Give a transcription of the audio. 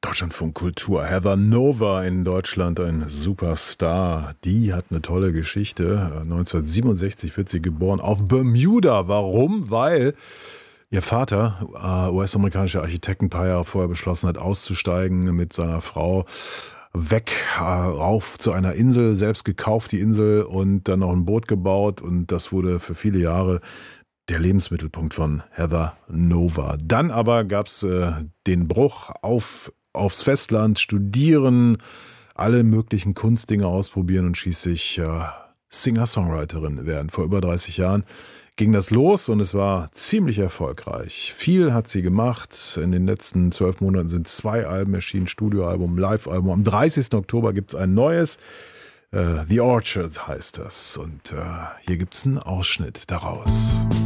Deutschlandfunk Kultur. Heather Nova in Deutschland, ein Superstar. Die hat eine tolle Geschichte. 1967 wird sie geboren auf Bermuda. Warum? Weil ihr Vater, US-amerikanischer Architekt, ein paar Jahre vorher beschlossen hat, auszusteigen mit seiner Frau weg rauf zu einer Insel, selbst gekauft die Insel und dann noch ein Boot gebaut. Und das wurde für viele Jahre der Lebensmittelpunkt von Heather Nova. Dann aber gab es den Bruch aufs Festland, studieren, alle möglichen Kunstdinge ausprobieren und schließlich Singer-Songwriterin werden. Vor über 30 Jahren ging das los und es war ziemlich erfolgreich. Viel hat sie gemacht. In den letzten 12 Monaten sind 2 Alben erschienen, Studioalbum, Live-Album. Am 30. Oktober gibt es ein neues. The Orchard heißt das. Und hier gibt es einen Ausschnitt daraus.